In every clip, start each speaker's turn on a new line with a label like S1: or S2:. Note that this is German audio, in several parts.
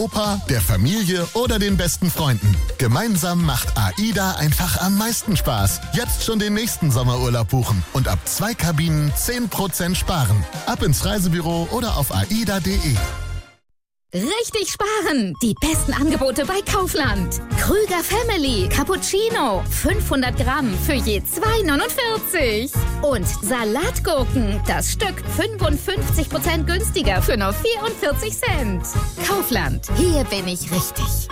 S1: Opa, der Familie oder den besten Freunden. Gemeinsam macht AIDA einfach am meisten Spaß. Jetzt schon den nächsten Sommerurlaub buchen und ab 2 Kabinen 10% sparen. Ab ins Reisebüro oder auf aida.de.
S2: Richtig sparen! Die besten Angebote bei Kaufland. Krüger Family Cappuccino 500 Gramm für je 2,49. Und Salatgurken, das Stück 55% günstiger für nur 44 Cent. Kaufland, hier bin ich richtig.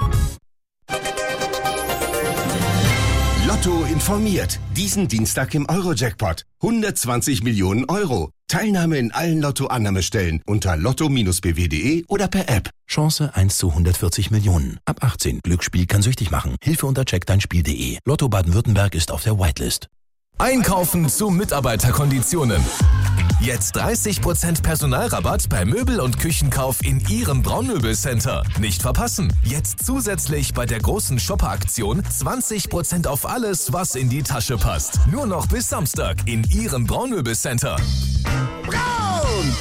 S3: Lotto informiert. Diesen Dienstag im Euro-Jackpot. 120 Millionen Euro. Teilnahme in allen Lotto-Annahmestellen unter lotto-bw.de oder per App.
S4: Chance 1 zu 140 Millionen. Ab 18. Glücksspiel kann süchtig machen. Hilfe unter checkdeinspiel.de. Lotto Baden-Württemberg ist auf der Whitelist.
S5: Einkaufen zu Mitarbeiterkonditionen. Jetzt 30% Personalrabatt bei Möbel- und Küchenkauf in Ihrem Braunmöbelcenter. Nicht verpassen. Jetzt zusätzlich bei der großen Shopper-Aktion 20% auf alles, was in die Tasche passt. Nur noch bis Samstag in Ihrem Braunmöbelcenter.
S3: Braun!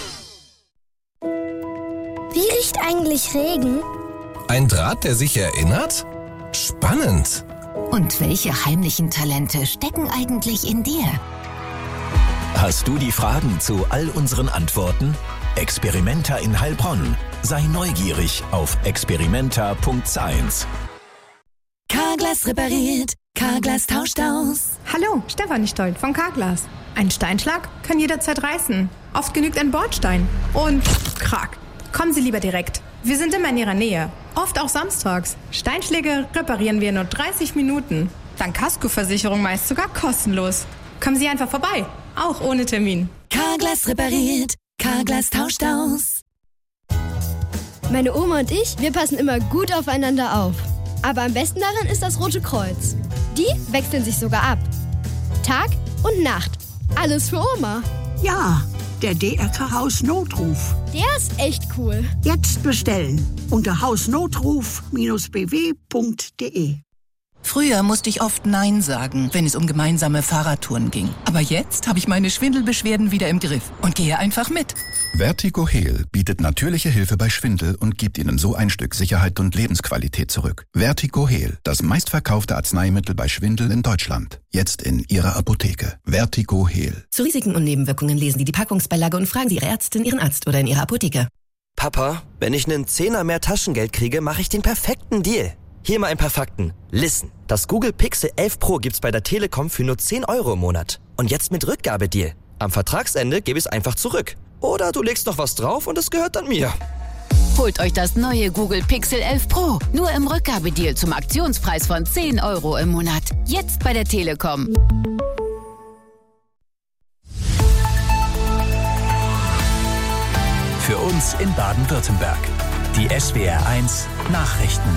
S6: Wie riecht eigentlich Regen?
S5: Ein Draht, der sich erinnert? Spannend.
S2: Und welche heimlichen Talente stecken eigentlich in dir?
S4: Hast du die Fragen zu all unseren Antworten? Experimenta in Heilbronn. Sei neugierig auf experimenta.science.
S7: Carglass repariert, Carglass tauscht aus.
S8: Hallo, Stefanie Stolt von Carglass. Ein Steinschlag kann jederzeit reißen. Oft genügt ein Bordstein. Und krack. Kommen Sie lieber direkt. Wir sind immer in Ihrer Nähe. Oft auch samstags. Steinschläge reparieren wir in nur 30 Minuten. Dank Kaskoversicherung meist sogar kostenlos. Kommen Sie einfach vorbei. Auch ohne Termin.
S7: Carglass repariert, Carglass tauscht aus.
S6: Meine Oma und ich, wir passen immer gut aufeinander auf. Aber am besten daran ist das Rote Kreuz. Die wechseln sich sogar ab. Tag und Nacht. Alles für Oma.
S9: Ja, der DRK Hausnotruf.
S6: Der ist echt cool.
S9: Jetzt bestellen unter hausnotruf-bw.de.
S10: Früher musste ich oft Nein sagen, wenn es um gemeinsame Fahrradtouren ging. Aber jetzt habe ich meine Schwindelbeschwerden wieder im Griff und gehe einfach mit.
S11: Vertigo Heal bietet natürliche Hilfe bei Schwindel und gibt Ihnen so ein Stück Sicherheit und Lebensqualität zurück. Vertigo Heal, das meistverkaufte Arzneimittel bei Schwindel in Deutschland. Jetzt in Ihrer Apotheke. Vertigo Heal.
S12: Zu Risiken und Nebenwirkungen lesen Sie die Packungsbeilage und fragen Sie Ihre Ärztin, Ihren Arzt oder in Ihrer Apotheke.
S13: Papa, wenn ich einen Zehner mehr Taschengeld kriege, mache ich den perfekten Deal. Hier mal ein paar Fakten. Listen, das Google Pixel 11 Pro gibt's bei der Telekom für nur 10 € im Monat. Und jetzt mit Rückgabedeal. Am Vertragsende gebe ich es einfach zurück. Oder du legst noch was drauf und es gehört dann mir.
S14: Holt euch das neue Google Pixel 11 Pro. Nur im Rückgabedeal zum Aktionspreis von 10 € im Monat. Jetzt bei der Telekom.
S4: Für uns in Baden-Württemberg. Die SWR1 Nachrichten.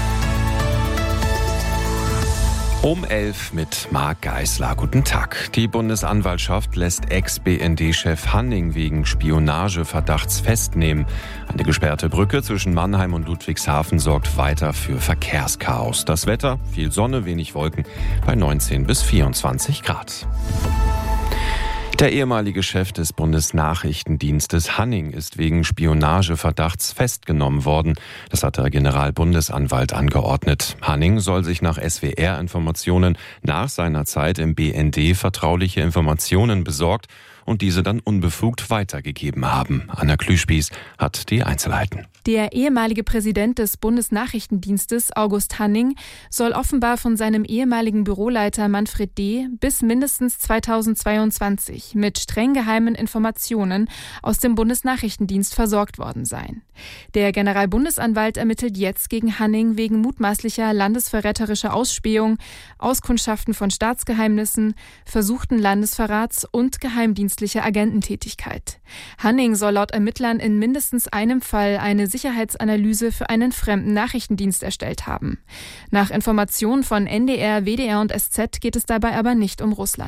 S15: Um 11 mit Marc Geisler. Guten Tag. Die Bundesanwaltschaft lässt Ex-BND-Chef Hanning wegen Spionageverdachts festnehmen. Eine gesperrte Brücke zwischen Mannheim und Ludwigshafen sorgt weiter für Verkehrschaos. Das Wetter, viel Sonne, wenig Wolken bei 19 bis 24 Grad. Der ehemalige Chef des Bundesnachrichtendienstes Hanning ist wegen Spionageverdachts festgenommen worden. Das hat der Generalbundesanwalt angeordnet. Hanning soll sich nach SWR-Informationen nach seiner Zeit im BND vertrauliche Informationen besorgt und diese dann unbefugt weitergegeben haben. Anna Klüspieß hat die Einzelheiten.
S16: Der ehemalige Präsident des Bundesnachrichtendienstes, August Hanning, soll offenbar von seinem ehemaligen Büroleiter Manfred D. bis mindestens 2022 mit streng geheimen Informationen aus dem Bundesnachrichtendienst versorgt worden sein. Der Generalbundesanwalt ermittelt jetzt gegen Hanning wegen mutmaßlicher landesverräterischer Ausspähung, Auskundschaften von Staatsgeheimnissen, versuchten Landesverrats und geheimdienstlicher Agententätigkeit. Hanning soll laut Ermittlern in mindestens einem Fall eine Sicherheitsanalyse für einen fremden Nachrichtendienst erstellt haben. Nach Informationen von NDR, WDR und SZ geht es dabei aber nicht um Russland.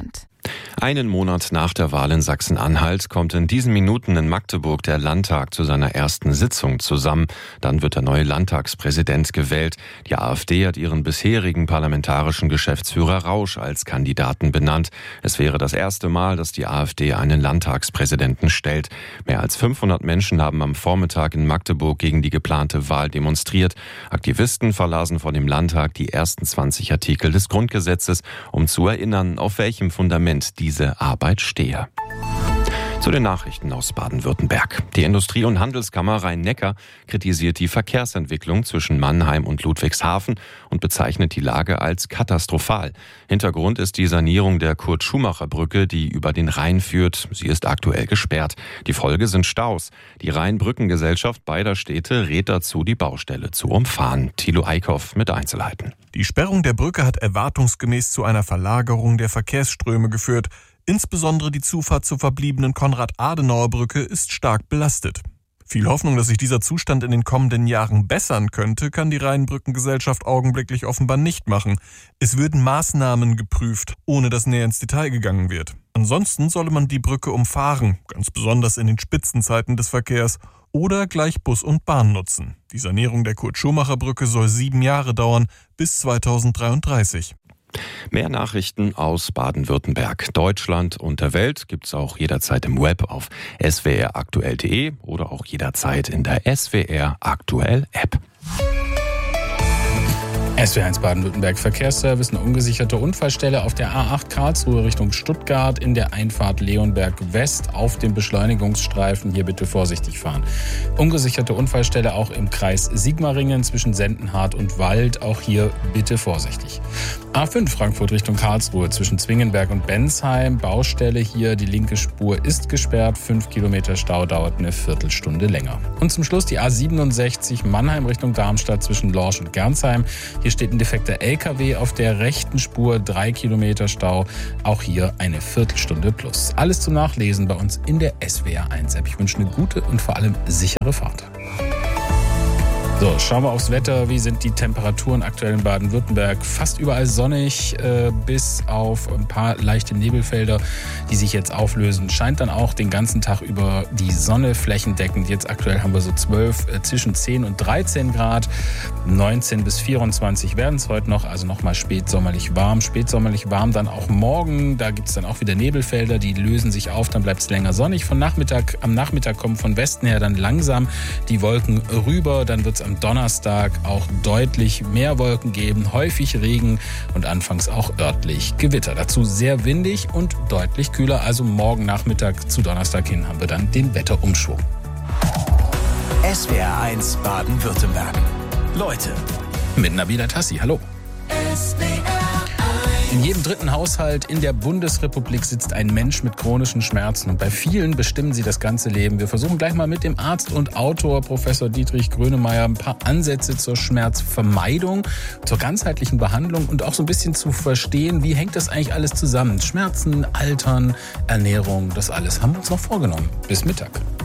S15: Einen Monat nach der Wahl in Sachsen-Anhalt kommt in diesen Minuten in Magdeburg der Landtag zu seiner ersten Sitzung zusammen. Dann wird der neue Landtagspräsident gewählt. Die AfD hat ihren bisherigen parlamentarischen Geschäftsführer Rausch als Kandidaten benannt. Es wäre das erste Mal, dass die AfD einen Landtagspräsidenten stellt. Mehr als 500 Menschen haben am Vormittag in Magdeburg gegen die geplante Wahl demonstriert. Aktivisten verlasen vor dem Landtag die ersten 20 Artikel des Grundgesetzes, um zu erinnern, auf welchem Fundament diese Arbeit stehe. Zu den Nachrichten aus Baden-Württemberg. Die Industrie- und Handelskammer Rhein-Neckar kritisiert die Verkehrsentwicklung zwischen Mannheim und Ludwigshafen und bezeichnet die Lage als katastrophal. Hintergrund ist die Sanierung der Kurt-Schumacher-Brücke, die über den Rhein führt. Sie ist aktuell gesperrt. Die Folge sind Staus. Die Rhein-Brückengesellschaft beider Städte rät dazu, die Baustelle zu umfahren. Thilo Eickhoff mit Einzelheiten.
S17: Die Sperrung der Brücke hat erwartungsgemäß zu einer Verlagerung der Verkehrsströme geführt. Insbesondere die Zufahrt zur verbliebenen Konrad-Adenauer-Brücke ist stark belastet. Viel Hoffnung, dass sich dieser Zustand in den kommenden Jahren bessern könnte, kann die Rheinbrückengesellschaft augenblicklich offenbar nicht machen. Es würden Maßnahmen geprüft, ohne dass näher ins Detail gegangen wird. Ansonsten solle man die Brücke umfahren, ganz besonders in den Spitzenzeiten des Verkehrs, oder gleich Bus und Bahn nutzen. Die Sanierung der Kurt-Schumacher-Brücke soll 7 Jahre dauern, bis 2033.
S15: Mehr Nachrichten aus Baden-Württemberg, Deutschland und der Welt gibt's auch jederzeit im Web auf swraktuell.de oder auch jederzeit in der SWR Aktuell App.
S18: SW1 Baden-Württemberg Verkehrsservice, eine ungesicherte Unfallstelle auf der A8 Karlsruhe Richtung Stuttgart in der Einfahrt Leonberg West auf dem Beschleunigungsstreifen. Hier bitte vorsichtig fahren. Ungesicherte Unfallstelle auch im Kreis Sigmaringen zwischen Sendenhardt und Wald. Auch hier bitte vorsichtig. A5 Frankfurt Richtung Karlsruhe zwischen Zwingenberg und Bensheim. Baustelle hier, die linke Spur ist gesperrt. 5 Kilometer Stau, dauert eine Viertelstunde länger. Und zum Schluss die A67 Mannheim Richtung Darmstadt zwischen Lorsch und Gernsheim. Hier steht ein defekter LKW auf der rechten Spur, 3 Kilometer Stau. Auch hier eine Viertelstunde plus. Alles zum Nachlesen bei uns in der SWR1-App. Ich wünsche eine gute und vor allem sichere Fahrt. So, schauen wir aufs Wetter. Wie sind die Temperaturen aktuell in Baden-Württemberg? Fast überall sonnig, bis auf ein paar leichte Nebelfelder, die sich jetzt auflösen. Scheint dann auch den ganzen Tag über die Sonne flächendeckend. Jetzt aktuell haben wir so zwischen 10 und 13 Grad. 19 bis 24 werden es heute noch, also nochmal spätsommerlich warm. Spätsommerlich warm dann auch morgen. Da gibt es dann auch wieder Nebelfelder, die lösen sich auf, dann bleibt es länger sonnig. Am Nachmittag kommen von Westen her dann langsam die Wolken rüber. Dann wird es am Donnerstag auch deutlich mehr Wolken geben, häufig Regen und anfangs auch örtlich Gewitter. Dazu sehr windig und deutlich kühler. Also morgen Nachmittag zu Donnerstag hin haben wir dann den Wetterumschwung.
S4: SWR1 Baden-Württemberg. Leute.
S18: Mit Nabila Tassi, hallo. In jedem dritten Haushalt in der Bundesrepublik sitzt ein Mensch mit chronischen Schmerzen und bei vielen bestimmen sie das ganze Leben. Wir versuchen gleich mal mit dem Arzt und Autor Professor Dietrich Grönemeyer ein paar Ansätze zur Schmerzvermeidung, zur ganzheitlichen Behandlung und auch so ein bisschen zu verstehen, wie hängt das eigentlich alles zusammen. Schmerzen, Altern, Ernährung, das alles haben wir uns noch vorgenommen. Bis Mittag.